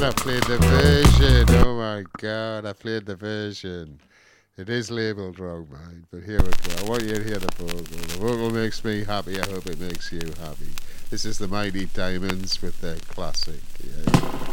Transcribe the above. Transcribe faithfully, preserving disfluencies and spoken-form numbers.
I played the version. Oh my god, I played the version. It is labelled wrong, mind, but here we go. I want you to hear the vocal. The vocal makes me happy. I hope it makes you happy. This is the Mighty Diamonds with their classic. Yeah.